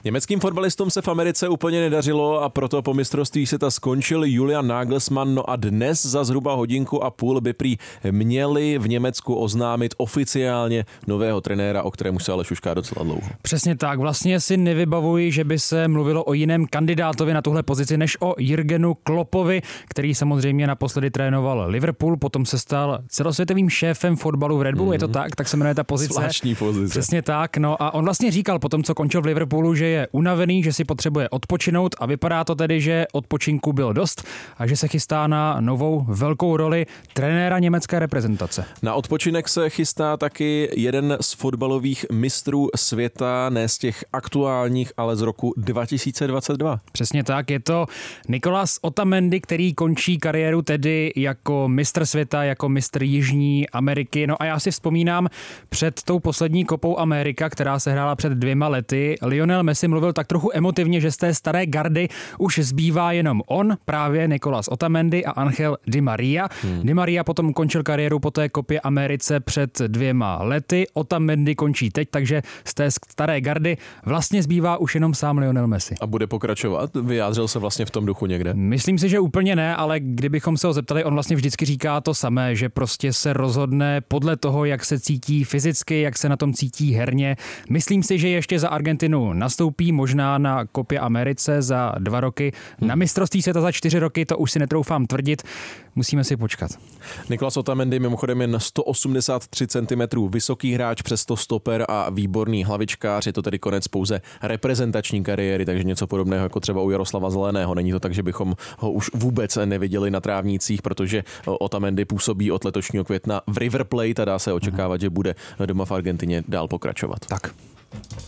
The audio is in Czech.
Německým fotbalistům se v Americe úplně nedařilo a proto po mistrovství světa skončil Julian Nagelsmann. No a dnes za zhruba hodinku a půl by prý měli v Německu oznámit oficiálně nového trenéra, o kterém už se ale šušká docela dlouho. Přesně tak, vlastně si nevybavuji, že by se mluvilo o jiném kandidátovi na tuhle pozici než o Jürgenu Kloppovi, který samozřejmě naposledy trénoval Liverpool, potom se stal celosvětovým šéfem fotbalu v Red Bullu, je to tak se jmenuje ta pozice. Zvláštní pozice. Přesně tak, no a on vlastně říkal potom, co končil v Liverpoolu, že je unavený, že si potřebuje odpočinout a vypadá to tedy, že odpočinku bylo dost a že se chystá na novou velkou roli trenéra německé reprezentace. Na odpočinek se chystá taky jeden z fotbalových mistrů světa, ne z těch aktuálních, ale z roku 2022. Přesně tak, je to Nicolas Otamendi, který končí kariéru tedy jako mistr světa, jako mistr Jižní Ameriky. No a já si vzpomínám před tou poslední Copou America, která se hrála před 2 lety. Lionel Messi mluvil tak trochu emotivně, že z té staré gardy už zbývá jenom on, právě Nicolas Otamendi a Angel Di Maria. Di Maria potom končil kariéru po té Copě Americe před 2 lety. Otamendi končí teď, takže z té staré gardy vlastně zbývá už jenom sám Lionel Messi. A bude pokračovat? Vyjádřil se vlastně v tom duchu někde? Myslím si, že úplně ne, ale kdybychom se ho zeptali, on vlastně vždycky říká to samé, že prostě se rozhodne podle toho, jak se cítí fyzicky, jak se na tom cítí herně. Myslím si, že ještě za Argentinu nastoupí, možná na Copě Americe za 2 roky. Na mistrovství světa za 4 roky, to už si netroufám tvrdit. Musíme si počkat. Nicolas Otamendi mimochodem jen 183 cm vysoký hráč, přesto stoper a výborný hlavičkář. Je to tedy konec pouze reprezentační kariéry, takže něco podobného jako třeba u Jaroslava Zeleného. Není to tak, že bychom ho už vůbec neviděli na trávnících, protože Otamendi působí od letošního května v River Plate a dá se očekávat, že bude doma v Argentině dál pokračovat. Tak.